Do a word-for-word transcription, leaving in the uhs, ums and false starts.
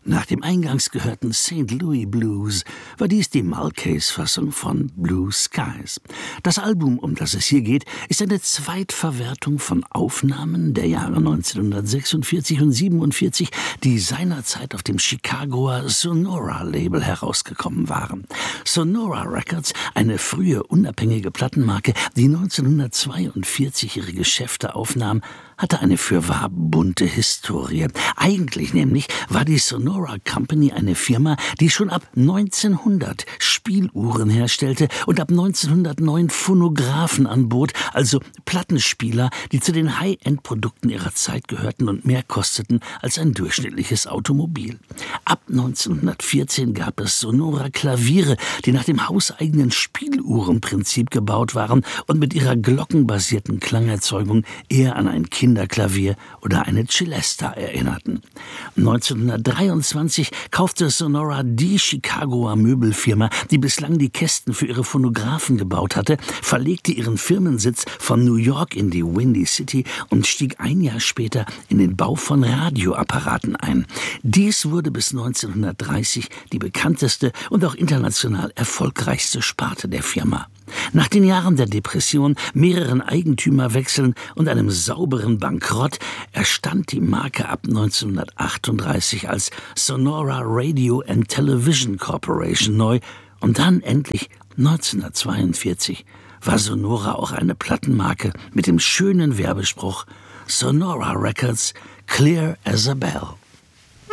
Nach dem eingangs gehörten Saint Louis Blues war dies die Mulcahy-Fassung von Blue Skies. Das Album, um das es hier geht, ist eine Zweitverwertung von Aufnahmen der Jahre neunzehnhundertsechsundvierzig und siebenundvierzig, die seinerzeit auf dem Chicagoer Sonora-Label herausgekommen waren. Sonora Records, eine frühe unabhängige Plattenmarke, die neunzehnhundertzweiundvierzig ihre Geschäfte aufnahm, hatte eine fürwahr bunte Historie. Eigentlich nämlich war die Sonora Company eine Firma, die schon ab neunzehnhundert Spieluhren herstellte und ab neunzehnhundertneun Phonographen anbot, also Plattenspieler, die zu den High-End-Produkten ihrer Zeit gehörten und mehr kosteten als ein durchschnittliches Automobil. Ab neunzehnhundertvierzehn gab es Sonora Klaviere, die nach dem hauseigenen Spieluhrenprinzip gebaut waren und mit ihrer glockenbasierten Klangerzeugung eher an ein Kinderklavier oder eine Celesta erinnerten. neunzehnhundertdreiundzwanzig kaufte Sonora die Chicagoer Möbelfirma, die bislang die Kästen für ihre Phonographen gebaut hatte, verlegte ihren Firmensitz von New York in die Windy City und stieg ein Jahr später in den Bau von Radioapparaten ein. Dies wurde bis neunzehnhundertdreißig die bekannteste und auch international erfolgreichste Sparte der Firma. Nach den Jahren der Depression, mehreren Eigentümerwechseln und einem sauberen Bankrott erstand die Marke ab neunzehnhundertachtunddreißig als Sonora Radio and Television Corporation neu und dann endlich neunzehnhundertzweiundvierzig war Sonora auch eine Plattenmarke mit dem schönen Werbespruch Sonora Records, clear as a bell.